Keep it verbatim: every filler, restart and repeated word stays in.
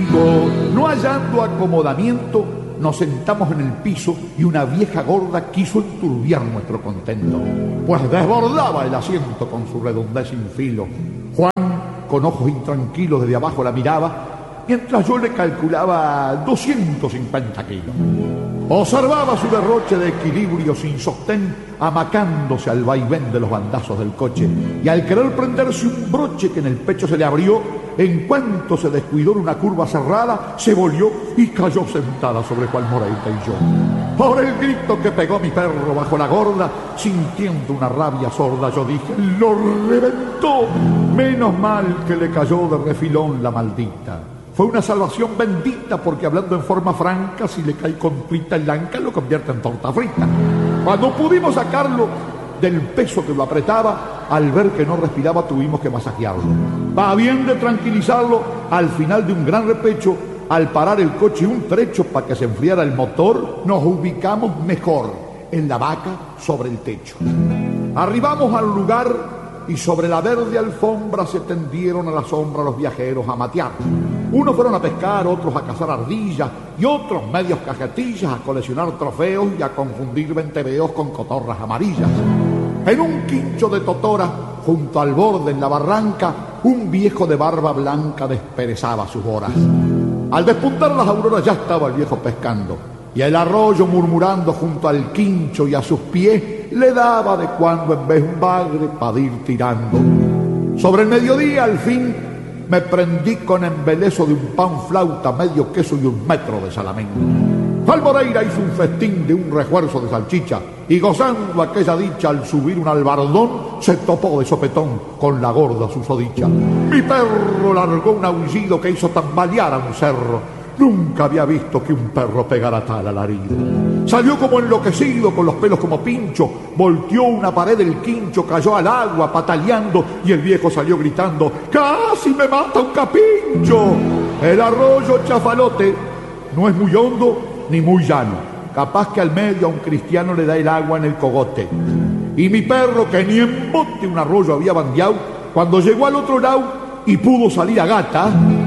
No hallando acomodamiento, nos sentamos en el piso y una vieja gorda quiso enturbiar nuestro contento, pues desbordaba el asiento con su redondez sin filo. Juan, con ojos intranquilos, desde abajo la miraba, mientras yo le calculaba doscientos cincuenta kilos. Observaba su derroche de equilibrio sin sostén, amacándose al vaivén de los bandazos del coche, y al querer prenderse un broche que en el pecho se le abrió, en cuanto se descuidó en una curva cerrada, se volvió y cayó sentada sobre Juan Moreira y yo. Por el grito que pegó mi perro bajo la gorda, sintiendo una rabia sorda, yo dije: ¡lo reventó! Menos mal que le cayó de refilón la maldita. Fue una salvación bendita, porque hablando en forma franca, si le cae con tuita el anca, lo convierte en torta frita. Cuando pudimos sacarlo del peso que lo apretaba, al ver que no respiraba, tuvimos que masajearlo. Va bien de tranquilizarlo, al final de un gran repecho, al parar el coche un trecho para que se enfriara el motor, nos ubicamos mejor en la vaca sobre el techo. Arribamos al lugar y sobre la verde alfombra se tendieron a la sombra los viajeros a matear. Unos fueron a pescar, otros a cazar ardillas y otros, medios cajetillas, a coleccionar trofeos y a confundir venteveos con cotorras amarillas. En un quincho de totora, junto al borde en la barranca, un viejo de barba blanca desperezaba sus horas. Al despuntar las auroras ya estaba el viejo pescando, y el arroyo, murmurando junto al quincho y a sus pies, le daba de cuando en vez un bagre para ir tirando. Sobre el mediodía, al fin, me prendí con embeleso de un pan flauta, medio queso y un metro de salamín. Juan Moreira hizo un festín de un refuerzo de salchicha y, gozando aquella dicha al subir un albardón, se topó de sopetón con la gorda susodicha. Mi perro largó un aullido que hizo tambalear a un cerro. Nunca había visto que un perro pegara tal alarido. Salió como enloquecido, con los pelos como pincho, volteó una pared del quincho, cayó al agua pataleando, y el viejo salió gritando: ¡casi me mata un capincho! El arroyo Chafalote no es muy hondo ni muy llano, capaz que al medio a un cristiano le da el agua en el cogote. Y mi perro, que ni en bote un arroyo había bandeado, cuando llegó al otro lado y pudo salir a gata,